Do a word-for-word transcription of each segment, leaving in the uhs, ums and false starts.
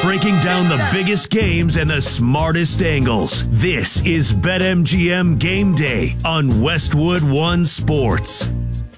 breaking down the biggest games and the smartest angles. This is BetMGM Game Day on Westwood One Sports.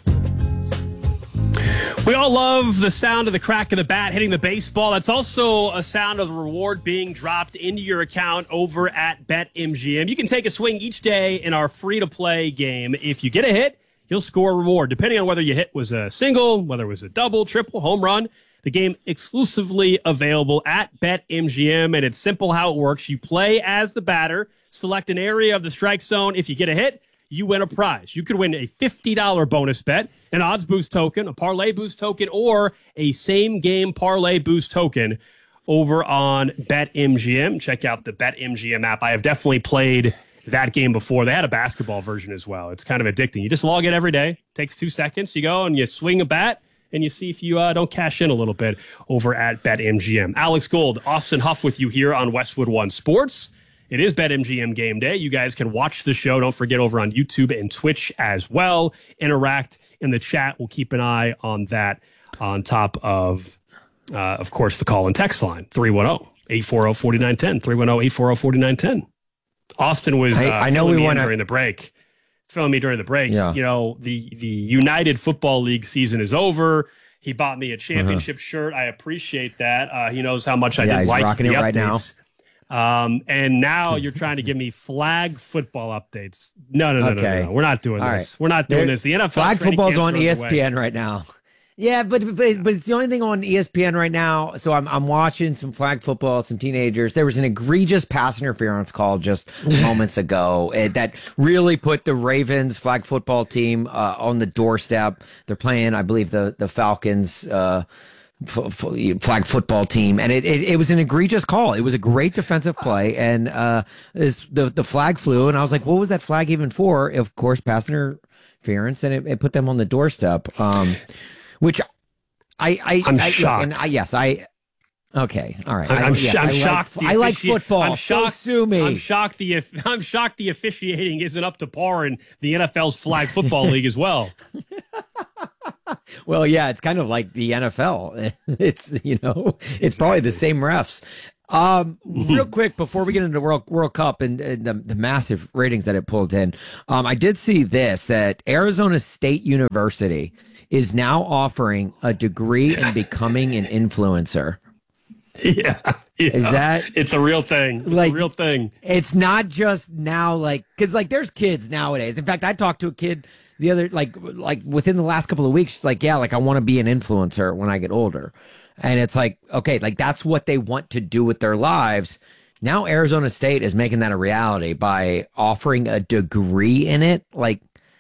We all love the sound of the crack of the bat hitting the baseball. That's also a sound of the reward being dropped into your account over at BetMGM. You can take a swing each day in our free-to-play game. If you get a hit, you'll score a reward. Depending on whether your hit was a single, whether it was a double, triple, home run, the game exclusively available at BetMGM, and it's simple how it works. You play as the batter, select an area of the strike zone. If you get a hit, you win a prize. You could win a fifty dollars bonus bet, an odds boost token, a parlay boost token, or a same-game parlay boost token over on BetMGM. Check out the BetMGM app. I have definitely played that game before. They had a basketball version as well. It's kind of addicting. You just log in every day. It takes two seconds. You go and you swing a bat, and you see if you uh, don't cash in a little bit over at BetMGM. Alex Gold, Austin Huff with you here on Westwood One Sports. It is BetMGM Game Day. You guys can watch the show. Don't forget over on YouTube and Twitch as well. Interact in the chat. We'll keep an eye on that on top of, uh, of course, the call and text line, three one zero, eight four zero, four nine one zero, three one zero, eight four zero, four nine one zero. Austin was uh, I, I know we want during the break. Filling me during the break. Yeah. You know, the, the United Football League season is over. He bought me a championship uh-huh. shirt. I appreciate that. Uh, he knows how much I yeah, did he's like rocking the it updates. right now. Um, and now you're trying to give me flag football updates. No, no, no, okay. no, no, no. We're not doing All this. right. We're not doing there, this. The N F L flag football's on E S P N away. right now. Yeah, but, but but it's the only thing on E S P N right now. So I'm I'm watching some flag football, some teenagers. There was an egregious pass interference call just moments ago uh, that really put the Ravens flag football team uh, on the doorstep. They're playing, I believe, the the Falcons. Uh, flag football team, and it, it it was an egregious call. It was a great defensive play, and uh is the the flag flew, and I was like, what was that flag even for? Of course, pass interference, and it, it put them on the doorstep. Um, which I I I'm I, shocked. And I, yes, I. Okay, all right. I'm, I, sh- yes, I'm I shocked. Like, I like offici- football. I'm shocked. So sue me. I'm shocked. The I'm shocked the officiating isn't up to par in the N F L's flag football league as well. Well, yeah, it's kind of like the N F L. It's, you know, it's exactly. probably the same refs. Um, real quick, before we get into the World, World Cup and, and the, the massive ratings that it pulled in, um, I did see this, that Arizona State University is now offering a degree in becoming an influencer. Yeah, yeah. Is that it's a real thing? It's like, a real thing. It's not just now, like, because like there's kids nowadays. In fact, I talked to a kid the other like like within the last couple of weeks. She's like, yeah, like I want to be an influencer when I get older, and it's like, okay, like that's what they want to do with their lives. Now Arizona State is making that a reality by offering a degree in it. Like,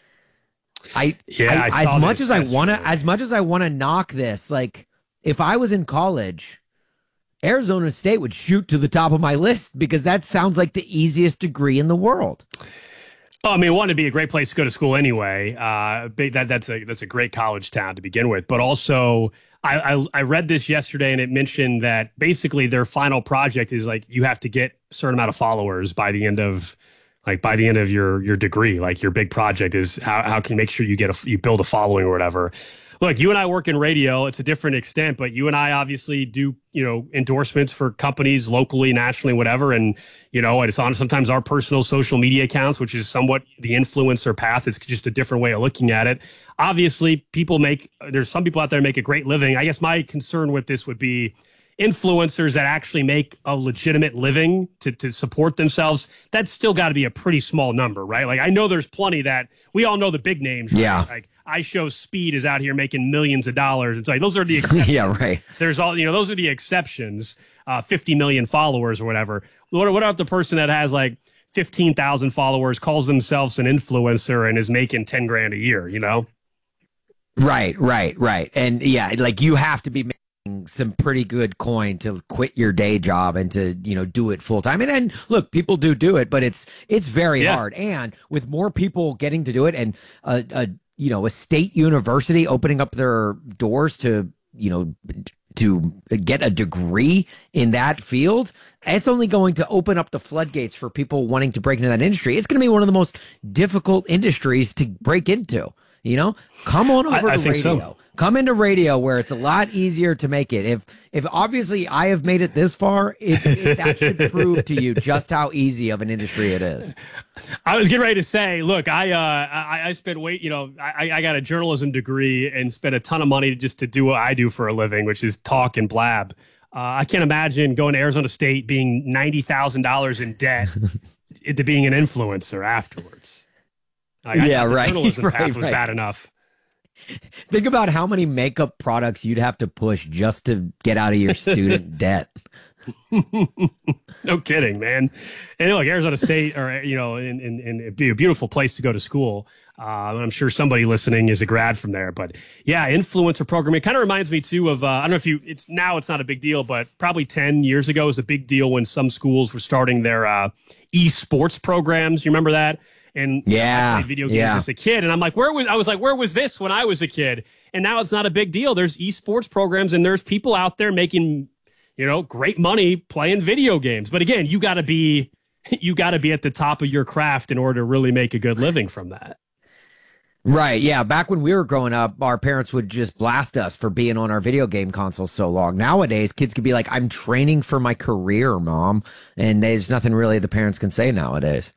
I yeah, I, I as much as I want to, yesterday. as much as I want to knock this, like if I was in college, Arizona State would shoot to the top of my list because that sounds like the easiest degree in the world. Oh, I mean, one, it'd be a great place to go to school anyway. Uh, that that's a that's a great college town to begin with. But also, I, I I read this yesterday, and it mentioned that basically their final project is like you have to get a certain amount of followers by the end of like by the end of your your degree. Like your big project is how how can you make sure you get a you build a following or whatever. Look, you and I work in radio. It's a different extent, but you and I obviously do, you know, endorsements for companies locally, nationally, whatever. And, you know, it's on sometimes our personal social media accounts, which is somewhat the influencer path. It's just a different way of looking at it. Obviously, people make, there's some people out there make a great living. I guess my concern with this would be influencers that actually make a legitimate living to, to support themselves. That's still got to be a pretty small number, right? Like, I know there's plenty that we all know the big names. Right? Yeah. Like, I Show Speed is out here making millions of dollars. It's like, those are the exceptions. Yeah, right. There's all, you know, those are the exceptions, uh, fifty million followers or whatever. What, what about the person that has like fifteen thousand followers, calls themselves an influencer and is making ten grand a year, you know? Right, right, right. And yeah, like you have to be making some pretty good coin to quit your day job and to, you know, do it full time. And then look, people do do it, but it's, it's very Yeah. hard. And with more people getting to do it and a, a, you know, a state university opening up their doors to, you know, to get a degree in that field, it's only going to open up the floodgates for people wanting to break into that industry. It's going to be one of the most difficult industries to break into. You know, come on over I, I to think radio. so. Come into radio where it's a lot easier to make it. If if obviously I have made it this far, it, it, that should prove to you just how easy of an industry it is. I was getting ready to say, look, I uh, I, I spent wait, you know, I, I got a journalism degree and spent a ton of money just to do what I do for a living, which is talk and blab. Uh, I can't imagine going to Arizona State being ninety thousand dollars in debt to being an influencer afterwards. Like, yeah, I the right. Journalism right, path was right. bad enough. Think about how many makeup products you'd have to push just to get out of your student debt. No kidding, man. And look, Arizona State, or you know, in, in, in it'd be a beautiful place to go to school. Uh, I'm sure somebody listening is a grad from there. But yeah, influencer program. It kind of reminds me too of uh, I don't know if you. It's now it's not a big deal, but probably ten years ago it was a big deal when some schools were starting their uh, esports programs. You remember that? And yeah, I played video games yeah. as a kid, and I'm like, where was I was like, where was this when I was a kid? And now it's not a big deal. There's esports programs, and there's people out there making, you know, great money playing video games. But again, you got to be, you got to be at the top of your craft in order to really make a good living from that. Right. Yeah. Back when we were growing up, our parents would just blast us for being on our video game consoles so long. Nowadays, kids could be like, I'm training for my career, Mom. And there's nothing really the parents can say nowadays.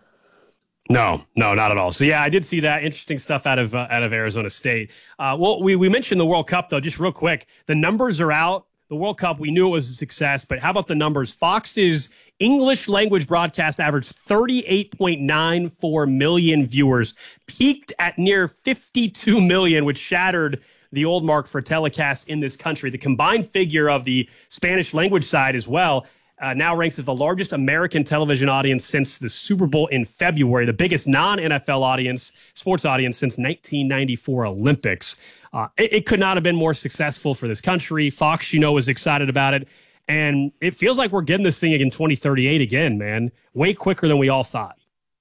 No, no, not at all. So yeah, I did see that interesting stuff out of uh, out of Arizona State. Uh, well, we we mentioned the World Cup though, just real quick. The numbers are out. The World Cup, we knew it was a success, but how about the numbers? Fox's English language broadcast averaged thirty-eight point nine four million viewers, peaked at near fifty-two million, which shattered the old mark for telecasts in this country. The combined figure of the Spanish language side as well Uh, now ranks as the largest American television audience since the Super Bowl in February, the biggest non-N F L audience, sports audience since nineteen ninety-four Olympics. Uh, it, it could not have been more successful for this country. Fox, you know, is excited about it. And it feels like we're getting this thing in twenty thirty-eight again, man. Way quicker than we all thought.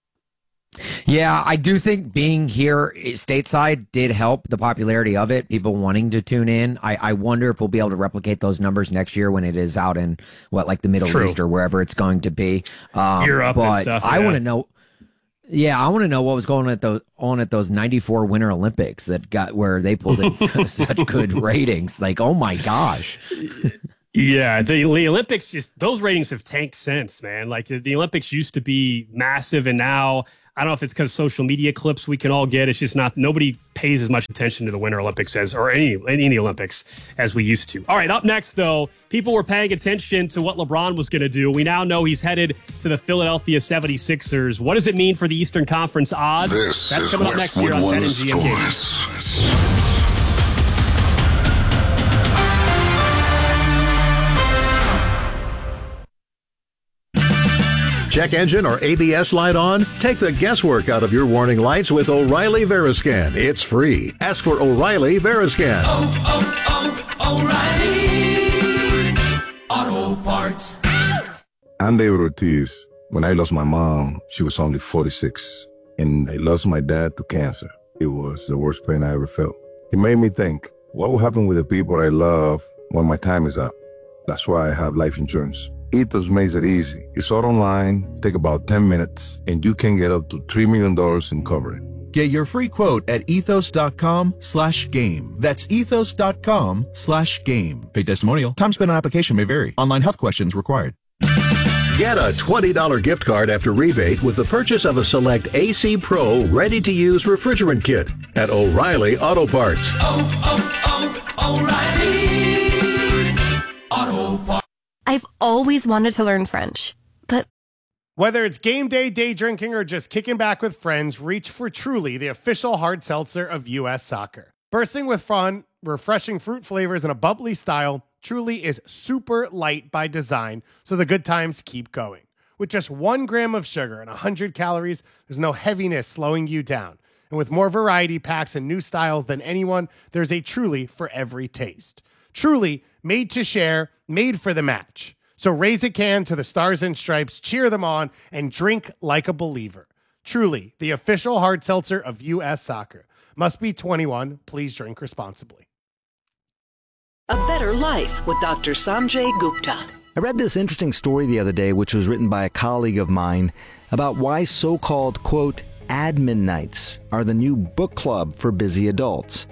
Yeah, I do think being here stateside did help the popularity of it, people wanting to tune in. I, I wonder if we'll be able to replicate those numbers next year when it is out in, what, like the Middle True. East or wherever it's going to be. Um, Europe but and stuff, I yeah. want to know. Yeah, I want to know what was going on at those on at those ninety-four Winter Olympics that got where they pulled in such good ratings. Like, oh my gosh. Yeah, the, the Olympics, just those ratings have tanked since, man. Like the, the Olympics used to be massive, and now I don't know if it's because social media clips we can all get. It's just not, nobody pays as much attention to the Winter Olympics as, or any, any Olympics as we used to. All right, up next, though, people were paying attention to what LeBron was going to do. We now know he's headed to the Philadelphia seventy-sixers. What does it mean for the Eastern Conference odds? This That's is coming up next year on BetMGM Gaming. Sports. Check engine or A B S light on? Take the guesswork out of your warning lights with O'Reilly Veriscan. It's free. Ask for O'Reilly Veriscan. Oh, oh, oh, O'Reilly Auto Parts. I'm David Ortiz. When I lost my mom, she was only forty-six. And I lost my dad to cancer. It was the worst pain I ever felt. It made me think, what will happen with the people I love when my time is up? That's why I have life insurance. Ethos makes it easy. It's all online, take about ten minutes, and you can get up to three million dollars in coverage. Get your free quote at ethos.com slash game. That's ethos.com slash game. Paid testimonial. Time spent on application may vary. Online health questions required. Get a twenty dollars gift card after rebate with the purchase of a select A C Pro ready-to-use refrigerant kit at O'Reilly Auto Parts. Oh, oh, oh, O'Reilly Auto Parts. I've always wanted to learn French, but whether it's game day, day drinking, or just kicking back with friends, reach for Truly, the official hard seltzer of U S Soccer. Bursting with fun, refreshing fruit flavors, and a bubbly style, Truly is super light by design, so the good times keep going. With just one gram of sugar and one hundred calories, there's no heaviness slowing you down. And with more variety packs and new styles than anyone, there's a Truly for every taste. Truly, made to share, made for the match. So raise a can to the Stars and Stripes, cheer them on, and drink like a believer. Truly, the official hard seltzer of U S Soccer. Must be twenty-one. Please drink responsibly. A Better Life with Doctor Sanjay Gupta. I read this interesting story the other day, which was written by a colleague of mine, about why so-called, quote, admin nights are the new book club for busy adults.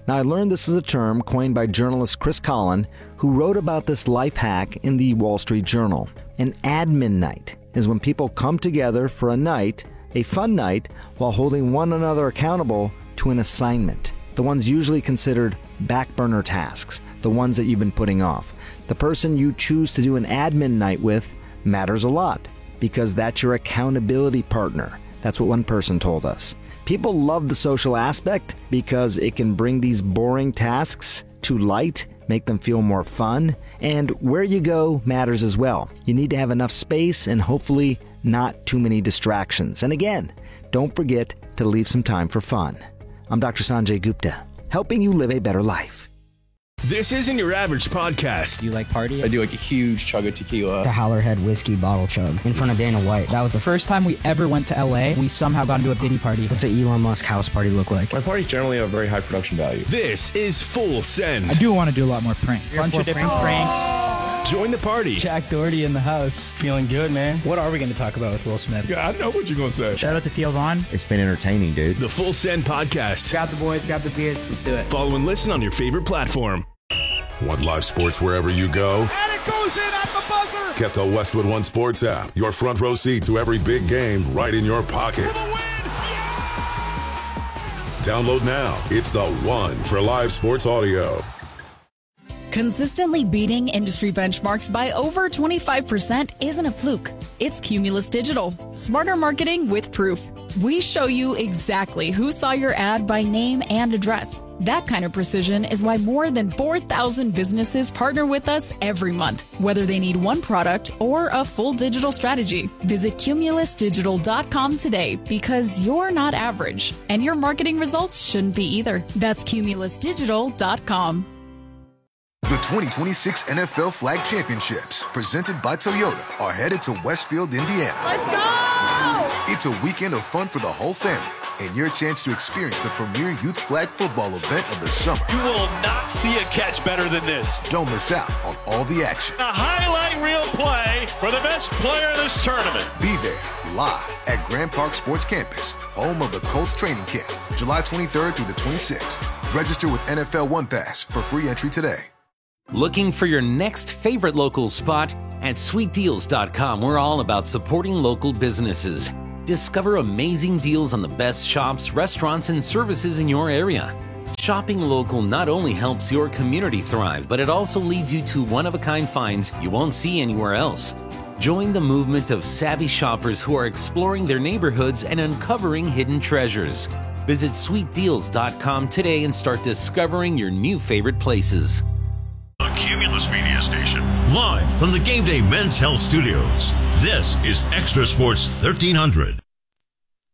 Now, I learned this is a term coined by journalist Chris Collin, who wrote about this life hack in the Wall Street Journal. An admin night is when people come together for a night, a fun night, while holding one another accountable to an assignment. The ones usually considered back burner tasks, the ones that you've been putting off. The person you choose to do an admin night with matters a lot because that's your accountability partner. That's what one person told us. People love the social aspect because it can bring these boring tasks to light, make them feel more fun, and where you go matters as well. You need to have enough space and hopefully not too many distractions. And again, don't forget to leave some time for fun. I'm Doctor Sanjay Gupta, helping you live a better life. This isn't your average podcast. Do you like party? I do like a huge chug of tequila. The Howlerhead whiskey bottle chug in front of Dana White. That was the first time we ever went to L A. We somehow got into a Diddy party. What's an Elon Musk house party look like? My parties generally have very high production value. This is Full Send. I do want to do a lot more pranks. A bunch of different pranks. Join the party. Jack Doherty in the house. Feeling good, man. What are we going to talk about with Will Smith? Yeah, I know what you're going to say. Shout out to Theo Vaughn. It's been entertaining, dude. The Full Send Podcast. Grab the boys, grab the beers. Let's do it. Follow and listen on your favorite platform. Want live sports wherever you go? And it goes in at the buzzer! Get the Westwood One Sports app. Your front row seat to every big game right in your pocket. For the win! Yeah! Download now. It's the one for live sports audio. Consistently beating industry benchmarks by over twenty-five percent isn't a fluke. It's Cumulus Digital. Smarter marketing with proof. We show you exactly who saw your ad by name and address. That kind of precision is why more than four thousand businesses partner with us every month, whether they need one product or a full digital strategy. Visit cumulus digital dot com today because you're not average, and your marketing results shouldn't be either. That's cumulus digital dot com. The twenty twenty-six N F L Flag Championships, presented by Toyota, are headed to Westfield, Indiana. Let's go! It's a weekend of fun for the whole family and your chance to experience the premier youth flag football event of the summer. You will not see a catch better than this. Don't miss out on all the action. A highlight reel play for the best player of this tournament. Be there live at Grand Park Sports Campus, home of the Colts training camp, July twenty-third through the twenty-sixth. Register with N F L One Pass for free entry today. Looking for your next favorite local spot? At sweet deals dot com, we're all about supporting local businesses. Discover amazing deals on the best shops, restaurants, and services in your area. Shopping local not only helps your community thrive, but it also leads you to one-of-a-kind finds you won't see anywhere else. Join the movement of savvy shoppers who are exploring their neighborhoods and uncovering hidden treasures. Visit sweet deals dot com today and start discovering your new favorite places. A Cumulus Media Station, live from the Game Day Men's Health Studios. This is Extra Sports thirteen hundred.